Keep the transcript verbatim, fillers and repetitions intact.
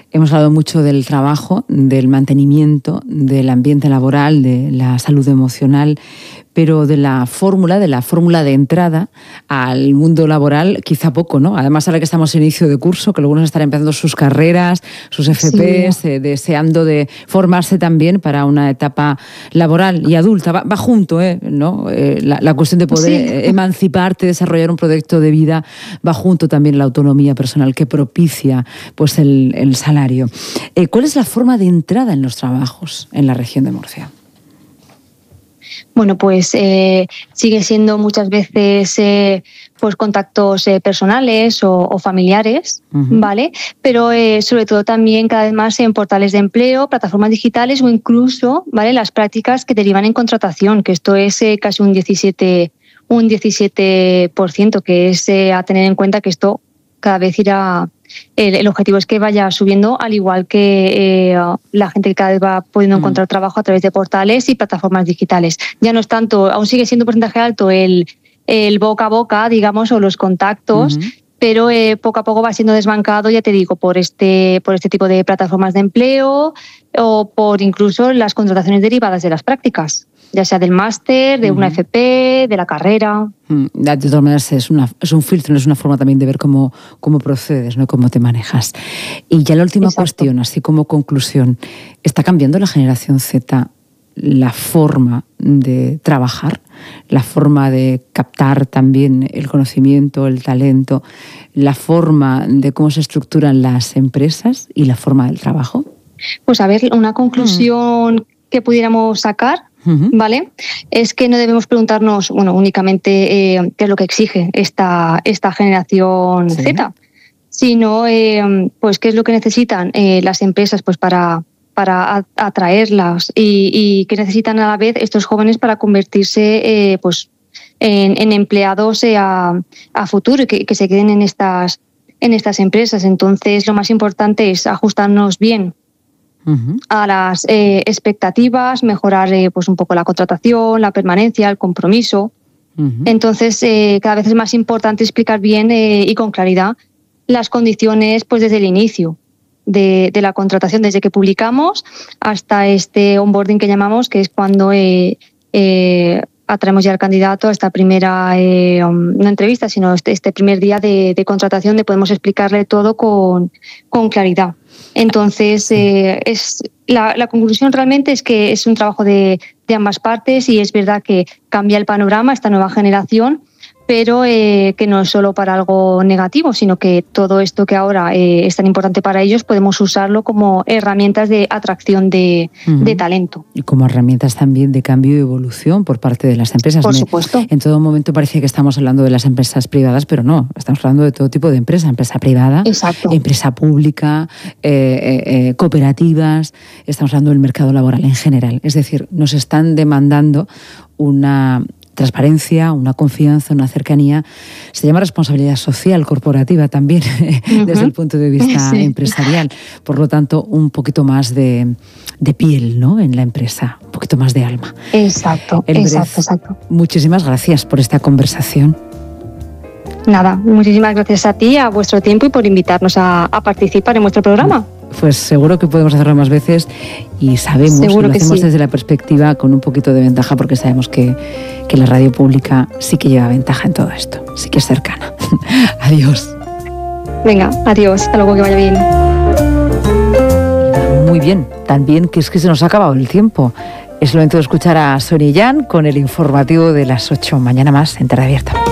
Hemos hablado mucho del trabajo, del mantenimiento, del ambiente laboral, de la salud emocional, pero de la fórmula, de la fórmula de entrada al mundo laboral, quizá poco, ¿no? Además, ahora que estamos en inicio de curso, que algunos estarán empezando sus carreras, sus F Pes, sí. eh, deseando de formarse también para una etapa laboral y adulta. Va, va junto, ¿eh? ¿no? Eh, la, la cuestión de poder sí. emanciparte, desarrollar un proyecto de vida, va junto también la autonomía personal que propicia pues, el, el salario. Eh, ¿Cuál es la forma de entrada en los trabajos en la región de Murcia? Bueno, pues eh, sigue siendo muchas veces eh, pues contactos eh, personales o, o familiares, uh-huh. ¿vale? Pero eh, sobre todo también cada vez más en portales de empleo, plataformas digitales o incluso, ¿vale? Las prácticas que derivan en contratación, que esto es eh, casi un diecisiete por ciento, que es eh, a tener en cuenta que esto cada vez irá... El, el objetivo es que vaya subiendo, al igual que eh, la gente que cada vez va pudiendo encontrar trabajo a través de portales y plataformas digitales. Ya no es tanto, aún sigue siendo un porcentaje alto el, el boca a boca, digamos, o los contactos, uh-huh. pero eh, poco a poco va siendo desbancado, ya te digo, por este, por este tipo de plataformas de empleo o por incluso las contrataciones derivadas de las prácticas, ya sea del máster, de una uh-huh. F P, de la carrera. De todas maneras, es, una, es un filtro, es una forma también de ver cómo, cómo procedes, ¿no? Cómo te manejas. Y ya la última Exacto. cuestión, así como conclusión, ¿está cambiando la generación Z la forma de trabajar, la forma de captar también el conocimiento, el talento, la forma de cómo se estructuran las empresas y la forma del trabajo? Pues a ver, una conclusión mm. que pudiéramos sacar, Uh-huh. ¿vale? Es que no debemos preguntarnos, bueno, únicamente eh, qué es lo que exige esta, esta generación sí. Z, sino eh, pues qué es lo que necesitan eh, las empresas pues para, para atraerlas y, y qué necesitan a la vez estos jóvenes para convertirse eh, pues en, en empleados eh, a, a futuro y que, que se queden en estas, en estas empresas. Entonces, lo más importante es ajustarnos bien Uh-huh. a las eh, expectativas, mejorar eh, pues un poco la contratación, la permanencia, el compromiso. Uh-huh. Entonces, eh, cada vez es más importante explicar bien eh, y con claridad las condiciones pues desde el inicio de, de la contratación, desde que publicamos hasta este onboarding que llamamos, que es cuando eh, eh, atraemos ya al candidato a esta primera, eh, no entrevista, sino este, este primer día de, de contratación, donde podemos explicarle todo con, con claridad. Entonces, eh, es la, la conclusión realmente es que es un trabajo de, de ambas partes y es verdad que cambia el panorama esta nueva generación, pero eh, que no es solo para algo negativo, sino que todo esto que ahora eh, es tan importante para ellos podemos usarlo como herramientas de atracción de, uh-huh. de talento. Y como herramientas también de cambio y evolución por parte de las empresas. Por Me, supuesto. En todo momento parece que estamos hablando de las empresas privadas, pero no, estamos hablando de todo tipo de empresas, empresa privada, Exacto. empresa pública, eh, eh, eh, cooperativas, estamos hablando del mercado laboral en general. Es decir, nos están demandando una transparencia, una confianza, una cercanía. Se llama responsabilidad social corporativa también, uh-huh. desde el punto de vista sí. empresarial. Por lo tanto, un poquito más de, de piel, ¿no? En la empresa, un poquito más de alma. Exacto, El exacto, exacto. Muchísimas gracias por esta conversación. Nada, muchísimas gracias a ti, a vuestro tiempo y por invitarnos a, a participar en vuestro programa. Pues seguro que podemos hacerlo más veces y sabemos, seguro lo que hacemos sí. desde la perspectiva con un poquito de ventaja porque sabemos que, que la radio pública sí que lleva ventaja en todo esto, sí que es cercana. Adiós. Venga, adiós, hasta luego, que vaya bien. Muy bien, también que es que se nos ha acabado el tiempo. Es momento de escuchar a Sonia Yan con el informativo de las ocho. Mañana más en Terra Abierta.